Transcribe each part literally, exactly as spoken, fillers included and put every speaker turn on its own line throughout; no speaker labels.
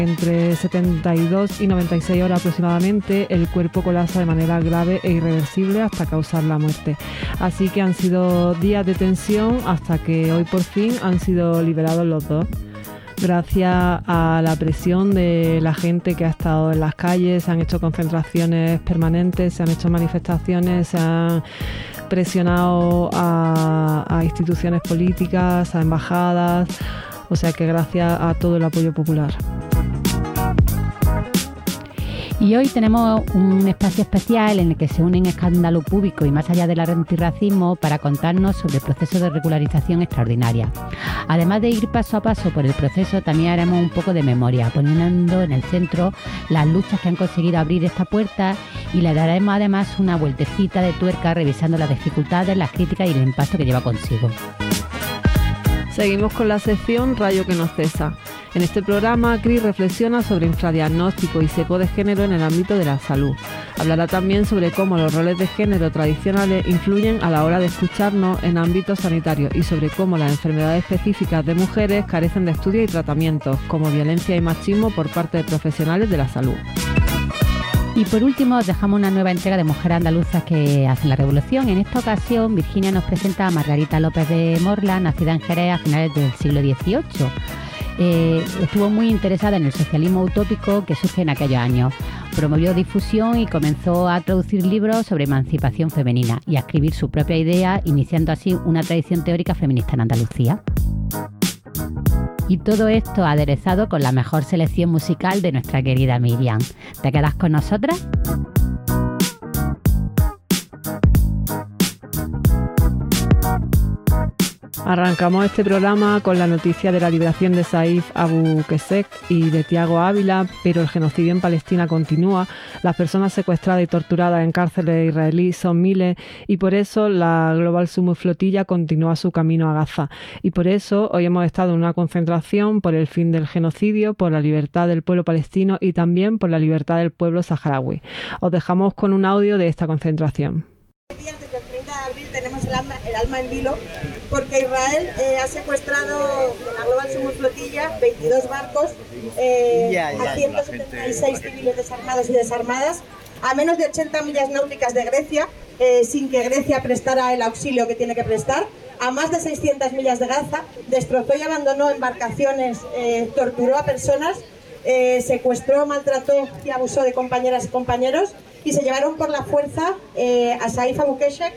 Entre setenta y dos y noventa y seis horas aproximadamente, el cuerpo colapsa de manera grave e irreversible hasta causar la muerte. Así que han sido días de tensión hasta que hoy por fin han sido liberados los dos. Gracias a la presión de la gente que ha estado en las calles, se han hecho concentraciones permanentes, se han hecho manifestaciones, se han presionado a, a instituciones políticas, a embajadas, o sea que gracias a todo el apoyo popular.
Y hoy tenemos un espacio especial en el que se unen Escándalo Público y Más allá del antirracismo para contarnos sobre el proceso de regularización extraordinaria. Además de ir paso a paso por el proceso, también haremos un poco de memoria, poniendo en el centro las luchas que han conseguido abrir esta puerta, y le daremos además una vueltecita de tuerca revisando las dificultades, las críticas y el impacto que lleva consigo.
Seguimos con la sección Rayo que no cesa. En este programa, Cris reflexiona sobre infradiagnóstico y seco de género en el ámbito de la salud. Hablará también sobre cómo los roles de género tradicionales influyen a la hora de escucharnos en ámbitos sanitarios y sobre cómo las enfermedades específicas de mujeres carecen de estudios y tratamientos, como violencia y machismo por parte de profesionales de la salud.
Y por último, os dejamos una nueva entrega de Mujeres Andaluzas que hacen la revolución. En esta ocasión, Virginia nos presenta a Margarita López de Morla, nacida en Jerez a finales del siglo dieciocho. Eh, estuvo muy interesada en el socialismo utópico que surge en aquellos años. Promovió difusión y comenzó a traducir libros sobre emancipación femenina y a escribir su propia idea, iniciando así una tradición teórica feminista en Andalucía. Y todo esto aderezado con la mejor selección musical de nuestra querida Miriam. ¿Te quedas con nosotras?
Arrancamos este programa con la noticia de la liberación de Saif Abu Qusseq y de Tiago Ávila, pero el genocidio en Palestina continúa. Las personas secuestradas y torturadas en cárceles israelíes son miles y por eso la Global Summit Flotilla continúa su camino a Gaza. Y por eso hoy hemos estado en una concentración por el fin del genocidio, por la libertad del pueblo palestino y también por la libertad del pueblo saharaui. Os dejamos con un audio de esta concentración.
Desde el treinta de abril tenemos el alma, el alma en vilo porque Israel eh, ha secuestrado en la Global Summit Flotilla veintidós barcos, eh, yeah, yeah, a ciento setenta y seis civiles desarmados y desarmadas, a menos de ochenta millas náuticas de Grecia, eh, sin que Grecia prestara el auxilio que tiene que prestar, a más de seiscientas millas de Gaza, destrozó y abandonó embarcaciones, eh, torturó a personas, eh, secuestró, maltrató y abusó de compañeras y compañeros, y se llevaron por la fuerza eh, a Saif Abu Qusseq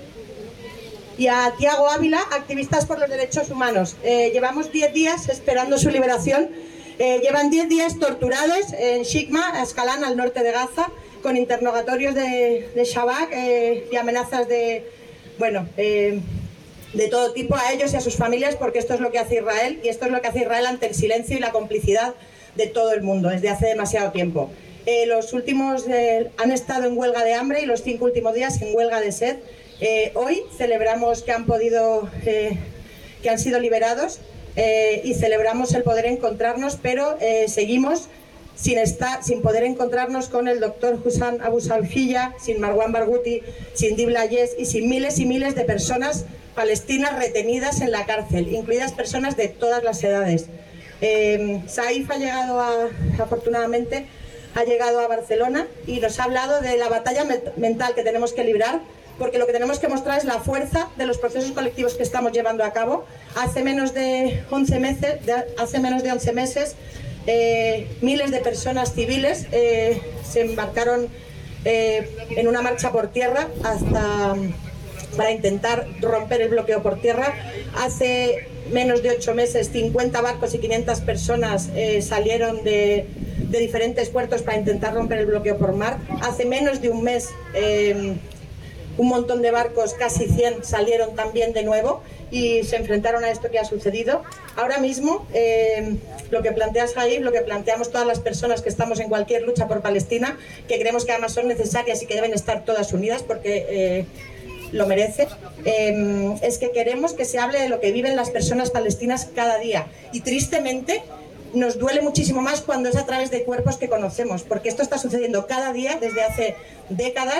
y a Tiago Ávila, activistas por los derechos humanos. Eh, llevamos diez días esperando su liberación. Eh, llevan diez días torturados en Shikma, Ascalán, al norte de Gaza, con interrogatorios de, de Shabak eh, y amenazas de, bueno, eh, de todo tipo a ellos y a sus familias, porque esto es lo que hace Israel, y esto es lo que hace Israel ante el silencio y la complicidad de todo el mundo desde hace demasiado tiempo. Eh, los últimos eh, han estado en huelga de hambre y los cinco últimos días en huelga de sed. Eh, hoy celebramos que han podido, eh, que han sido liberados eh, y celebramos el poder encontrarnos, pero eh, seguimos sin estar, sin poder encontrarnos con el doctor Hussam Abu Salfilla, sin Marwan Barghouti, sin Dibla Yes y sin miles y miles de personas palestinas retenidas en la cárcel, incluidas personas de todas las edades. Eh, Saif ha llegado a, afortunadamente, ha llegado a Barcelona y nos ha hablado de la batalla mental que tenemos que librar, porque lo que tenemos que mostrar es la fuerza de los procesos colectivos que estamos llevando a cabo. Hace menos de once meses, de, hace menos de once meses eh, miles de personas civiles eh, se embarcaron eh, en una marcha por tierra hasta, para intentar romper el bloqueo por tierra. Hace menos de ocho meses, cincuenta barcos y quinientas personas eh, salieron de, de diferentes puertos para intentar romper el bloqueo por mar. Hace menos de un mes, eh, un montón de barcos, casi cien, salieron también de nuevo y se enfrentaron a esto que ha sucedido. Ahora mismo, eh, lo que planteas ahí, lo que planteamos todas las personas que estamos en cualquier lucha por Palestina, que creemos que además son necesarias y que deben estar todas unidas porque eh, lo merece, eh, es que queremos que se hable de lo que viven las personas palestinas cada día. Y tristemente nos duele muchísimo más cuando es a través de cuerpos que conocemos, porque esto está sucediendo cada día desde hace décadas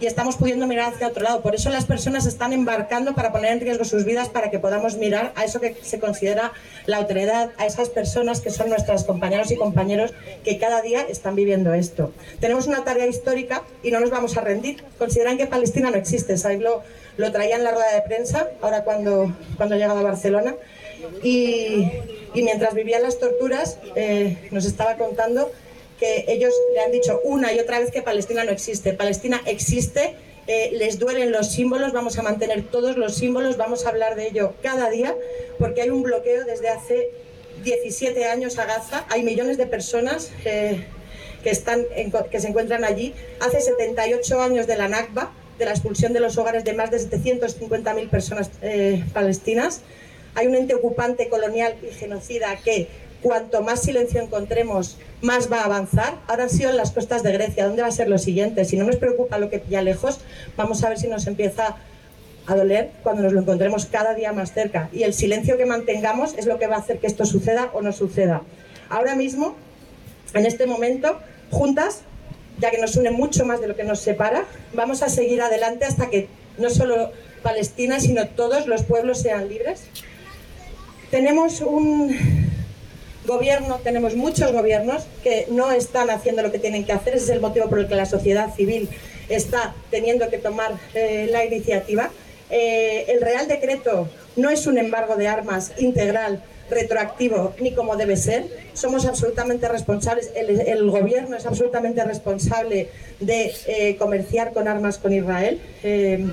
y estamos pudiendo mirar hacia otro lado. Por eso las personas están embarcando para poner en riesgo sus vidas, para que podamos mirar a eso que se considera la otredad, a esas personas que son nuestras compañeros y compañeros que cada día están viviendo esto. Tenemos una tarea histórica y no nos vamos a rendir. Consideran que Palestina no existe. Saif lo, lo traía en la rueda de prensa, ahora cuando, cuando llegaba a Barcelona, y, y mientras vivían las torturas eh, nos estaba contando que ellos le han dicho una y otra vez que Palestina no existe. Palestina existe, eh, les duelen los símbolos, vamos a mantener todos los símbolos, vamos a hablar de ello cada día, porque hay un bloqueo desde hace diecisiete años a Gaza, hay millones de personas eh, que, están en, que se encuentran allí. Hace setenta y ocho años de la Nakba, de la expulsión de los hogares de más de setecientas cincuenta mil personas eh, palestinas. Hay un ente ocupante, colonial y genocida que, cuanto más silencio encontremos, más va a avanzar. Ahora han sido en las costas de Grecia. ¿Dónde va a ser lo siguiente? Si no nos preocupa lo que pilla lejos, vamos a ver si nos empieza a doler cuando nos lo encontremos cada día más cerca. Y el silencio que mantengamos es lo que va a hacer que esto suceda o no suceda. Ahora mismo, en este momento, juntas, ya que nos une mucho más de lo que nos separa, vamos a seguir adelante hasta que no solo Palestina, sino todos los pueblos sean libres. Tenemos un gobierno, tenemos muchos gobiernos que no están haciendo lo que tienen que hacer. Ese es el motivo por el que la sociedad civil está teniendo que tomar eh, la iniciativa. Eh, el Real Decreto no es un embargo de armas integral, retroactivo, ni como debe ser. Somos absolutamente responsables, el, el gobierno es absolutamente responsable de eh, comerciar con armas con Israel. Eh,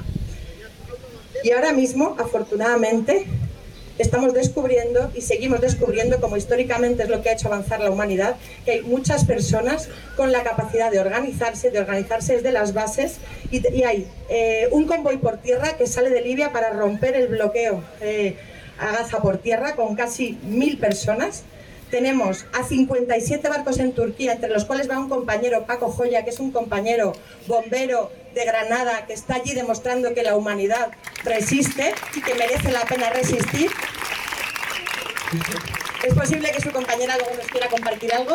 y ahora mismo, afortunadamente, estamos descubriendo y seguimos descubriendo, como históricamente es lo que ha hecho avanzar la humanidad, que hay muchas personas con la capacidad de organizarse, de organizarse desde las bases, y, y hay eh, un convoy por tierra que sale de Libia para romper el bloqueo eh, a Gaza por tierra con casi mil personas. Tenemos a cincuenta y siete barcos en Turquía, entre los cuales va un compañero, Paco Joya, que es un compañero bombero de Granada, que está allí demostrando que la humanidad resiste y que merece la pena resistir. Es posible que su compañera luego nos quiera compartir algo.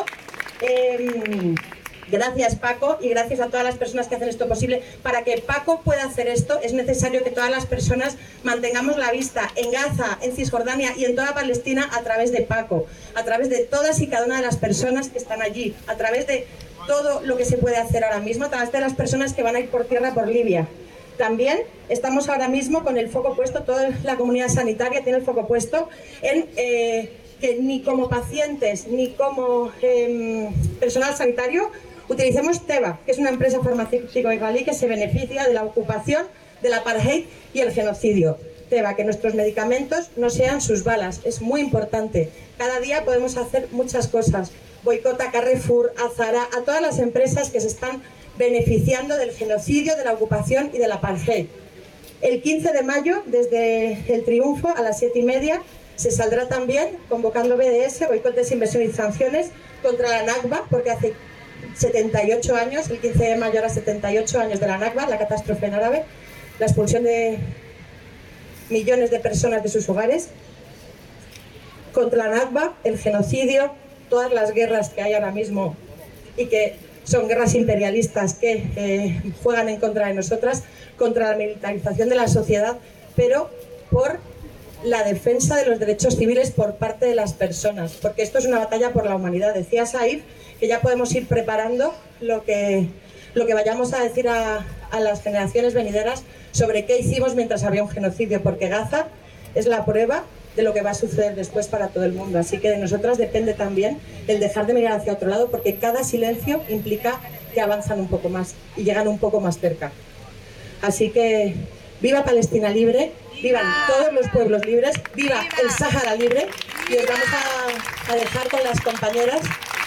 Eh, Gracias, Paco, y gracias a todas las personas que hacen esto posible. Para que Paco pueda hacer esto, es necesario que todas las personas mantengamos la vista en Gaza, en Cisjordania y en toda Palestina a través de Paco, a través de todas y cada una de las personas que están allí, a través de todo lo que se puede hacer ahora mismo, a través de las personas que van a ir por tierra por Libia. También estamos ahora mismo con el foco puesto, toda la comunidad sanitaria tiene el foco puesto en eh, que ni como pacientes ni como eh, personal sanitario utilicemos Teva, que es una empresa farmacéutica israelí que se beneficia de la ocupación, del apartheid y el genocidio. Teva, que nuestros medicamentos no sean sus balas, es muy importante. Cada día podemos hacer muchas cosas. Boicota a Carrefour, a Zara, a todas las empresas que se están beneficiando del genocidio, de la ocupación y del apartheid. El quince de mayo, desde el Triunfo, a las siete y media, se saldrá también convocando B D S, boicot, desinversión y sanciones contra la Nakba, porque hace setenta y ocho años, el quince de mayo era setenta y ocho años de la Nakba, la catástrofe en árabe, la expulsión de millones de personas de sus hogares. Contra la Nakba, el genocidio, todas las guerras que hay ahora mismo y que son guerras imperialistas que eh, juegan en contra de nosotras, contra la militarización de la sociedad, pero por la defensa de los derechos civiles por parte de las personas, porque esto es una batalla por la humanidad. Decía Saif que ya podemos ir preparando lo que, lo que vayamos a decir a, a las generaciones venideras sobre qué hicimos mientras había un genocidio, porque Gaza es la prueba de lo que va a suceder después para todo el mundo. Así que de nosotras depende también el dejar de mirar hacia otro lado, porque cada silencio implica que avanzan un poco más y llegan un poco más cerca. Así que viva Palestina libre, vivan todos los pueblos libres, viva el Sáhara libre, y os vamos a, a dejar con las compañeras.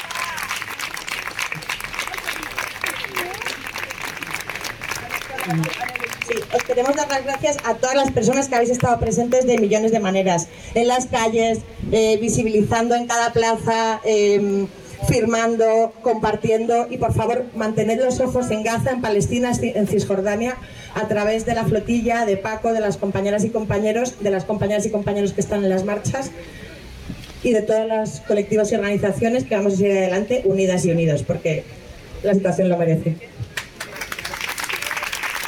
Sí, os queremos dar las gracias a todas las personas que habéis estado presentes de millones de maneras, en las calles, eh, visibilizando en cada plaza, eh, firmando, compartiendo, y por favor mantened los ojos en Gaza, en Palestina, en Cisjordania, a través de la flotilla, de Paco, de las compañeras y compañeros, de las compañeras y compañeros que están en las marchas y de todas las colectivos y organizaciones que vamos a seguir adelante unidas y unidos, porque la situación lo merece.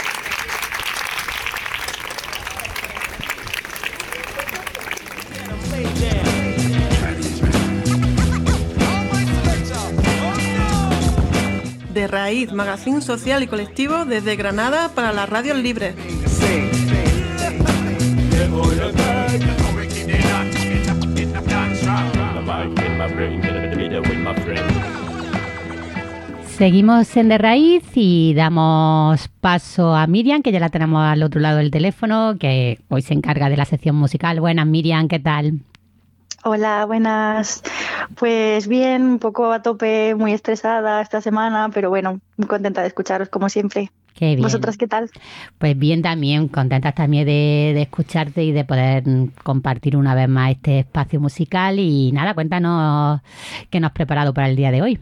De Raíz, magazín social y colectivo desde Granada para las radios libres.
Seguimos en De Raíz y damos paso a Miriam, que ya la tenemos al otro lado del teléfono, que hoy se encarga de la sección musical. Buenas, Miriam, ¿qué tal?
Hola, buenas. Pues bien, un poco a tope, muy estresada esta semana, pero bueno, muy contenta de escucharos como siempre.
Qué bien.
¿Vosotras qué tal?
Pues bien también, contentas también de, de escucharte y de poder compartir una vez más este espacio musical. Y nada, cuéntanos qué nos has preparado para el día de hoy.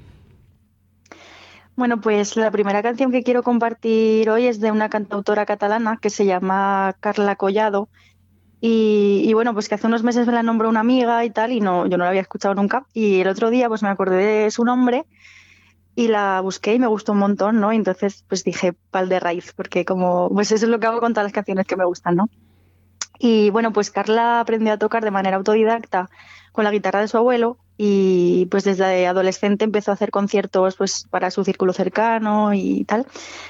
Bueno, pues la primera canción que quiero compartir hoy es de una cantautora catalana que se llama Carla Collado. Y, y bueno, pues que hace unos meses me la nombró una amiga y tal, y no, yo no la había escuchado nunca. Y el otro día pues me acordé de su nombre y la busqué y me gustó un montón, ¿no? Entonces pues dije pal de raíz, porque como pues eso es lo que hago con todas las canciones que me gustan, ¿no? Y bueno, pues Carla aprendió a tocar de manera autodidacta con la guitarra de su abuelo y pues desde adolescente empezó a hacer conciertos pues para su círculo cercano y tal.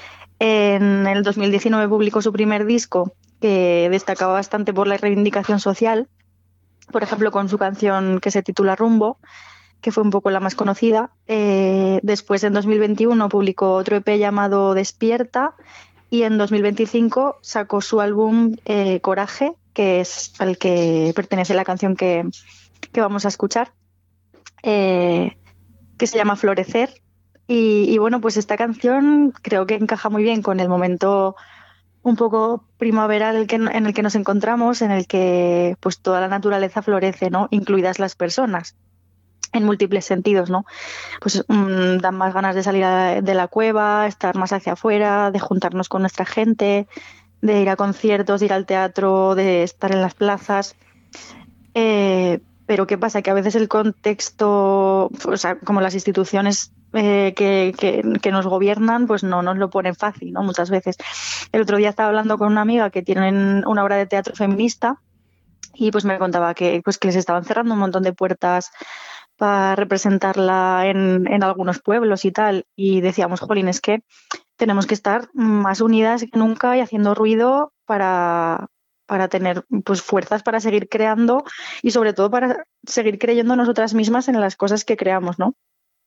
En el dos mil diecinueve publicó su primer disco, que destacaba bastante por la reivindicación social, por ejemplo con su canción que se titula Rumbo, que fue un poco la más conocida. Eh, después en dos mil veintiuno publicó otro E P llamado Despierta y en dos mil veinticinco sacó su álbum eh, Coraje, que es al que pertenece la canción que, que vamos a escuchar, eh, que se llama Florecer. Y, y bueno, pues esta canción creo que encaja muy bien con el momento un poco primaveral en el que, en el que nos encontramos, en el que pues toda la naturaleza florece, ¿no? Incluidas las personas, en múltiples sentidos, ¿no? Pues mmm, dan más ganas de salir a, de la cueva, estar más hacia afuera, de juntarnos con nuestra gente, de ir a conciertos, de ir al teatro, de estar en las plazas. Eh, pero ¿qué pasa? Que a veces el contexto, o sea, como las instituciones eh, que, que, que nos gobiernan, pues no nos lo ponen fácil, ¿no? Muchas veces. El otro día estaba hablando con una amiga que tienen una obra de teatro feminista y pues me contaba que, pues, que les estaban cerrando un montón de puertas para representarla en, en algunos pueblos y tal. Y decíamos, jolín, es que tenemos que estar más unidas que nunca y haciendo ruido para... para tener pues fuerzas para seguir creando y sobre todo para seguir creyendo nosotras mismas en las cosas que creamos, ¿no?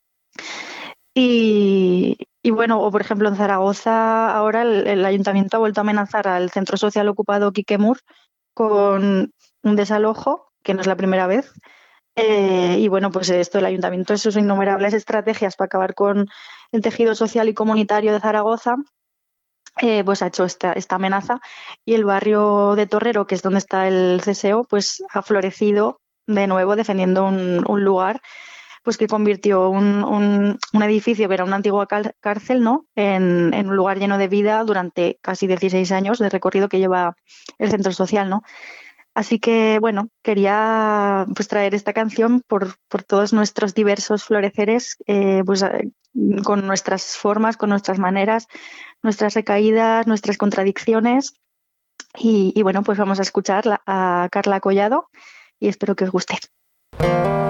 Y, y bueno, o por ejemplo en Zaragoza ahora el, el ayuntamiento ha vuelto a amenazar al centro social ocupado Quiquemur con un desalojo, que no es la primera vez. Eh, y bueno, pues esto, el ayuntamiento, sus innumerables estrategias para acabar con el tejido social y comunitario de Zaragoza, Eh, pues ha hecho esta, esta amenaza y el barrio de Torrero, que es donde está el C S O, pues ha florecido de nuevo defendiendo un, un lugar pues que convirtió un, un, un edificio que era una antigua cárcel, ¿no? en, en un lugar lleno de vida durante casi dieciséis años de recorrido que lleva el centro social, ¿no? Así que, bueno, quería pues traer esta canción por, por todos nuestros diversos floreceres, eh, pues con nuestras formas, con nuestras maneras, nuestras recaídas, nuestras contradicciones. Y, y bueno, pues vamos a escuchar a Carla Collado y espero que os guste.